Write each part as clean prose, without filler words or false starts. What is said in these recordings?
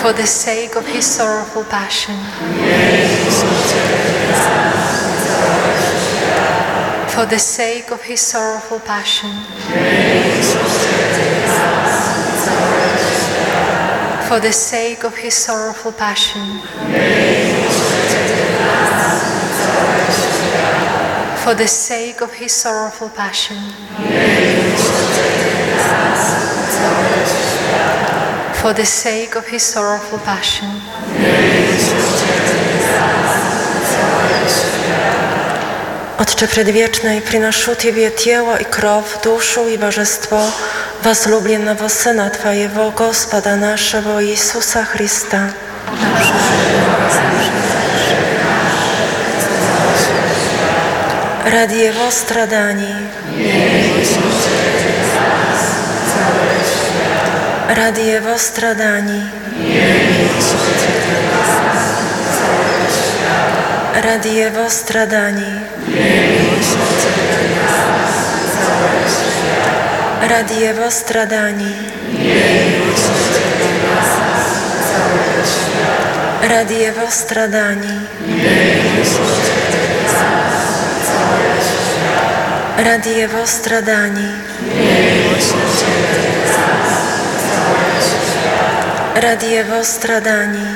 For the sake of his sorrowful passion. For the sake of his sorrowful passion. For the sake of his sorrowful passion. For the sake of his sorrowful passion. For the sake of his sorrowful passion. Отче предвечный, приношу Тебе тело и кровь, душу и божество возлюбленного Сына Твоего, Господа нашего Иисуса Христа. Ради Его страданий, ради Его страданий, ради Его страданий, ради Его страданий, ради Его страданий, ради Его страданий, ради Его страданий,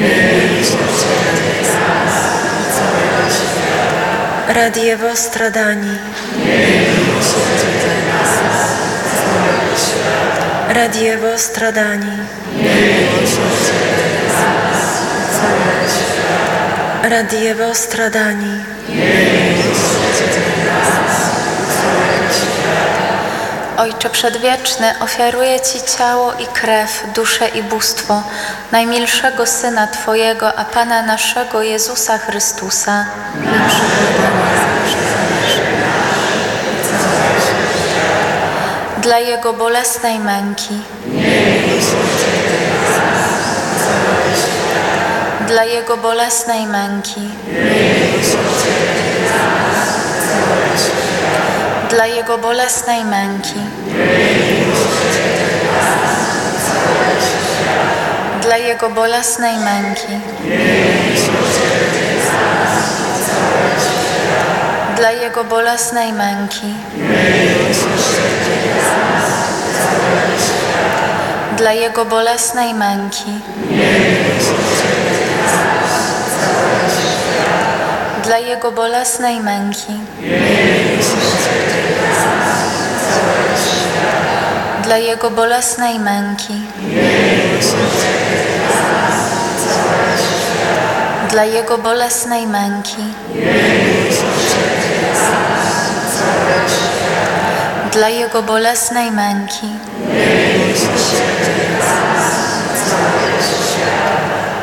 ради Его страданий, ради Его страданий, ради Его страданий, Ojcze Przedwieczny, ofiaruję Ci ciało i krew, duszę i bóstwo najmilszego Syna Twojego, a Pana naszego Jezusa Chrystusa. Dla Jego bolesnej męki. Dla Jego bolesnej męki. Dla Jego bolesnej męki. Dla Jego bolesnej męki. Dla Jego bolesnej męki. Dla Jego bolesnej męki. Dla Jego bolesnej męki. Dla Jego bolesnej męki. Dla Jego bolesnej męki. Dla Jego bolesnej męki.